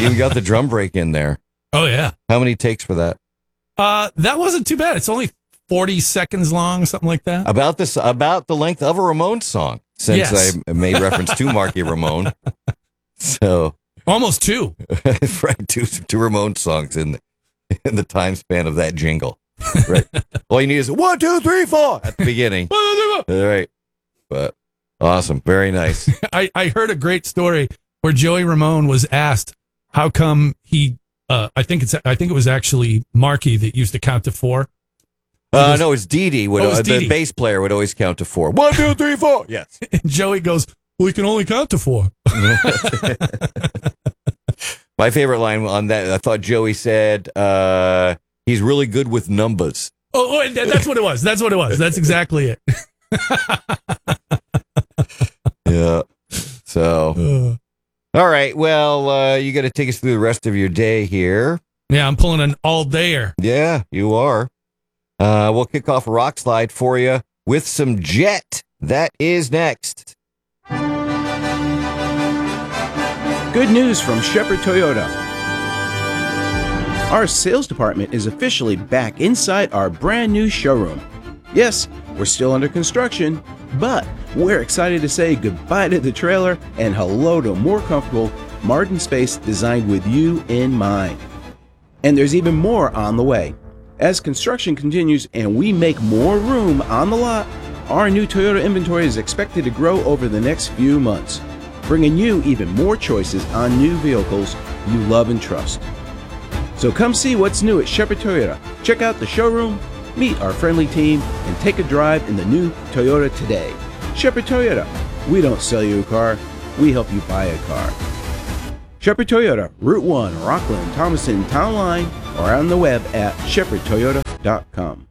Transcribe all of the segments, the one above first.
even got the drum break in there. Oh, yeah. How many takes for that? That wasn't too bad. It's only 40 seconds long, something like that. About the length of a Ramones song, since Yes. I made reference to Marky Ramone. So Almost 2. right, two Ramones songs in the time span of that jingle. Right. All you need is 1, 2, 3, 4 at the beginning. All right. But awesome. Very nice. I heard a great story where Joey Ramone was asked how come he, I think it was actually Marky that used to count to 4. No, it's Dee Dee. it's Dee The Dee. bass player would always count to 4. 1, 2, 3, 4. Yes. And Joey goes, well, he can only count to 4. My favorite line on that, I thought Joey said, he's really good with numbers. Oh, that's what it was. That's what it was. That's exactly it. Yeah. So, all right. Well, you got to take us through the rest of your day here. Yeah, I'm pulling an all-dayer. Yeah, you are. We'll kick off a rock slide for you with some Jet. That is next. Good news from Shepherd Toyota. Our sales department is officially back inside our brand new showroom. Yes, we're still under construction, but we're excited to say goodbye to the trailer and hello to more comfortable, modern space designed with you in mind. And there's even more on the way. As construction continues and we make more room on the lot, our new Toyota inventory is expected to grow over the next few months, bringing you even more choices on new vehicles you love and trust. So come see what's new at Shepherd Toyota. Check out the showroom, meet our friendly team, and take a drive in the new Toyota today. Shepherd Toyota. We don't sell you a car, we help you buy a car. Shepherd Toyota, Route 1, Rockland, Thomaston, Town Line, or on the web at shepherdtoyota.com.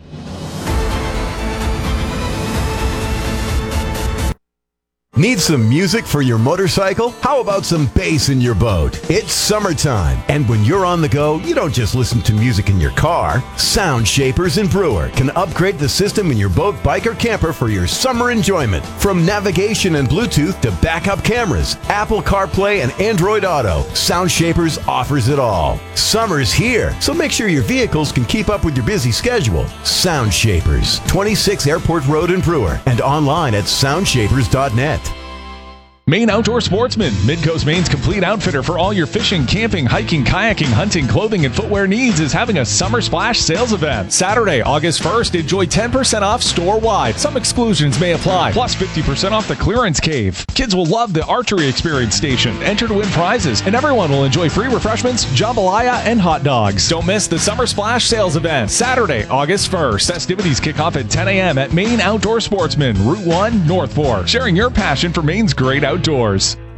Need some music for your motorcycle? How about some bass in your boat? It's summertime, and when you're on the go, you don't just listen to music in your car. Sound Shapers and Brewer can upgrade the system in your boat, bike, or camper for your summer enjoyment. From navigation and Bluetooth to backup cameras, Apple CarPlay, and Android Auto, Sound Shapers offers it all. Summer's here, so make sure your vehicles can keep up with your busy schedule. Sound Shapers, 26 Airport Road in Brewer, and online at soundshapers.net. Maine Outdoor Sportsman, Midcoast Maine's complete outfitter for all your fishing, camping, hiking, kayaking, hunting, clothing, and footwear needs, is having a Summer Splash sales event. Saturday, August 1st, enjoy 10% off store-wide. Some exclusions may apply, plus 50% off the clearance cave. Kids will love the archery experience station. Enter to win prizes, and everyone will enjoy free refreshments, jambalaya, and hot dogs. Don't miss the Summer Splash sales event. Saturday, August 1st. Festivities kick off at 10 a.m. at Maine Outdoor Sportsman, Route 1, North Fork. Sharing your passion for Maine's great outdoors.